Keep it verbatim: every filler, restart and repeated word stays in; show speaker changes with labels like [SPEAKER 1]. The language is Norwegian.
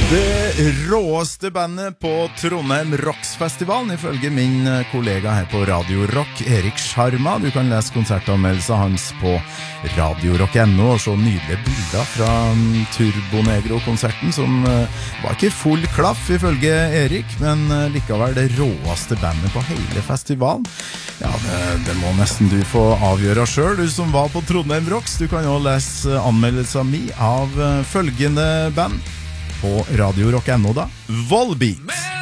[SPEAKER 1] Det råeste bandet på Trondheim Rocksfestivalen, ifølge min kollega her på Radio Rock, Erik Sharma. Du kan lese konsertanmeldelsen hans på radio rock punktum no og se nydelige bilder fra Turbonegro-konserten, som var ikke full klaff ifølge Erik, men likevel det råeste bandet på hele festivalen. Ja, det, det må nesten du få avgjøre selv, du som var på Trondheim Rocks. Du kan jo lese anmeldelsen min av følgende band på Radio Rock punktum no da. Volbeat.